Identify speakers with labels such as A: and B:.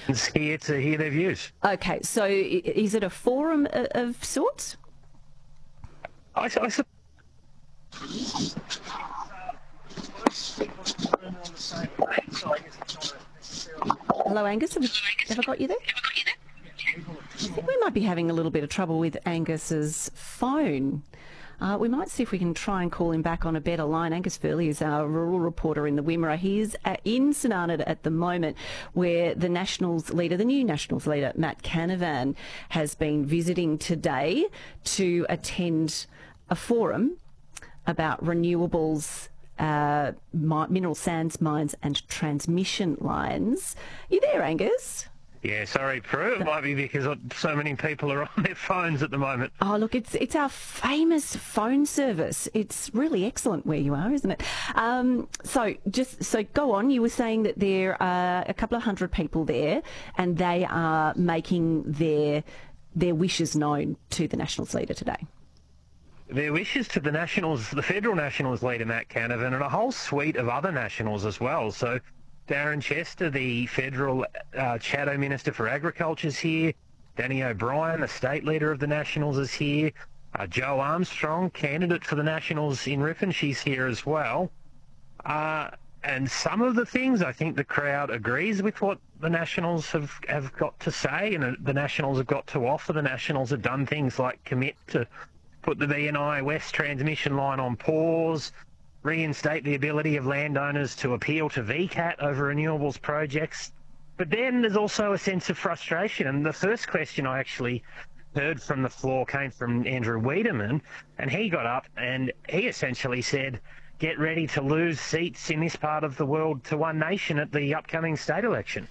A: It's here to hear their views.
B: Okay, so is it a forum of sorts? Hello, Angus. Have I got you there? I think we might be having a little bit of trouble with Angus's phone. We might see if we can try and call him back on a better line. Angus Furley is our rural reporter in the Wimmera. He is in St Arnaud at the moment, where the Nationals leader, the new Nationals leader, Matt Canavan, has been visiting today to attend a forum about renewables, mineral sands mines and transmission lines. You there, Angus?
A: Yeah, sorry, Prue. It might be because so many people are on their phones at the moment.
B: Oh, look, it's our famous phone service. It's really excellent where you are, isn't it? So go on. You were saying that there are a couple of hundred people there, and they are making their wishes known to the Nationals leader today.
A: Their wishes to the Nationals, the federal Nationals leader, Matt Canavan, and a whole suite of other Nationals as well. So Darren Chester, the federal Shadow Minister for Agriculture, is here. Danny O'Brien, the state leader of the Nationals, is here. Jo Armstrong, candidate for the Nationals in Ripon, she's here as well. And some of the things, I think the crowd agrees with what the Nationals have got to say and the Nationals have got to offer. The Nationals have done things like commit to put the BNI West transmission line on pause, reinstate the ability of landowners to appeal to VCAT over renewables projects. But then there's also a sense of frustration. And the first question I actually heard from the floor came from Andrew Wiedemann, and he got up and he essentially said, get ready to lose seats in this part of the world to One Nation at the upcoming state election.